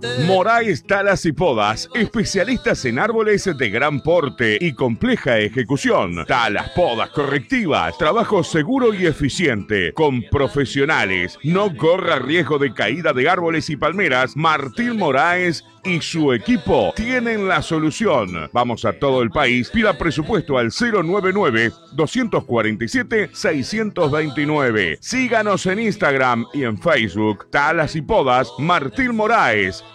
Moraes Talas y Podas, especialistas en árboles de gran porte y compleja ejecución. Talas, podas correctivas, trabajo seguro y eficiente, con profesionales. No corra riesgo de caída de árboles y palmeras. Martín Moraes y su equipo tienen la solución. Vamos a todo el país. Pida presupuesto al 099-247-629. Síganos en Instagram y en Facebook. Talas y Podas, Martín Moraes.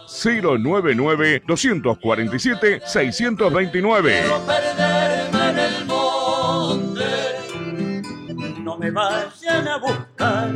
099-247-629. Quiero perderme en el monte, no me vayan a buscar.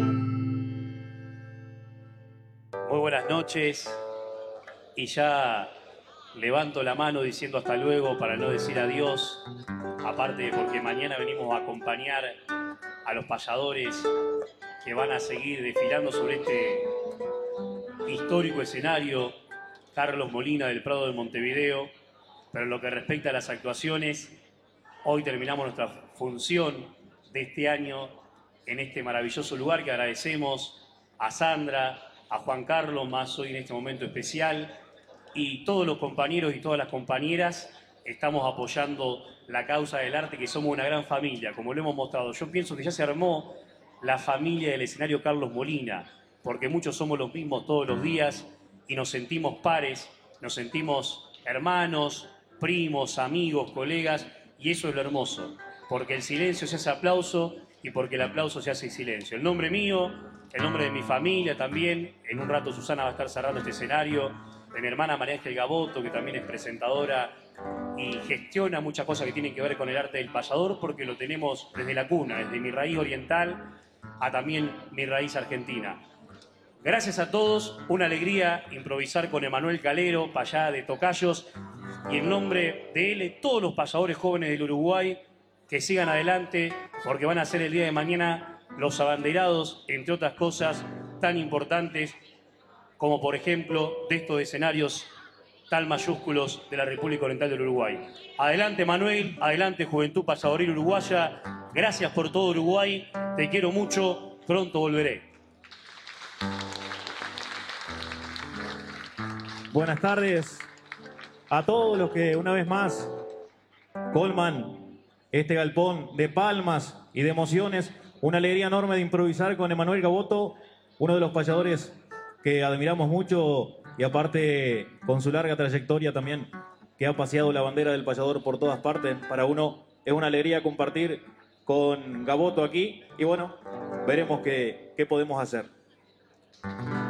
Muy buenas noches, y ya levanto la mano diciendo hasta luego para no decir adiós, aparte porque mañana venimos a acompañar a los payadores que van a seguir desfilando sobre este histórico escenario, Carlos Molina del Prado de Montevideo. Pero en lo que respecta a las actuaciones, hoy terminamos nuestra función de este año en este maravilloso lugar que agradecemos a Sandra, a Juan Carlos, más hoy en este momento especial, y todos los compañeros y todas las compañeras estamos apoyando la causa del arte, que somos una gran familia, como lo hemos mostrado. Yo pienso que ya se armó la familia del escenario Carlos Molina, porque muchos somos los mismos todos los días y nos sentimos pares, nos sentimos hermanos, primos, amigos, colegas, y eso es lo hermoso, porque el silencio se hace aplauso y porque el aplauso se hace silencio. El nombre mío, el nombre de mi familia también, en un rato Susana va a estar cerrando este escenario, de mi hermana María Ángel Gaboto, que también es presentadora y gestiona muchas cosas que tienen que ver con el arte del payador, porque lo tenemos desde la cuna, desde mi raíz oriental a también mi raíz argentina. Gracias a todos, una alegría improvisar con Emanuel Calero, payá de Tocayos, y en nombre de él, todos los payadores jóvenes del Uruguay, que sigan adelante, porque van a ser el día de mañana los abanderados, entre otras cosas tan importantes, como por ejemplo de estos escenarios tan mayúsculos de la República Oriental del Uruguay. Adelante Manuel, adelante Juventud Payadoril Uruguaya, gracias por todo Uruguay, te quiero mucho, pronto volveré. Buenas tardes a todos los que una vez más colman este galpón de palmas y de emociones. Una alegría enorme de improvisar con Emanuel Gaboto, uno de los payadores que admiramos mucho y aparte con su larga trayectoria también, que ha paseado la bandera del payador por todas partes. Para uno es una alegría compartir con Gaboto aquí y bueno, veremos qué podemos hacer.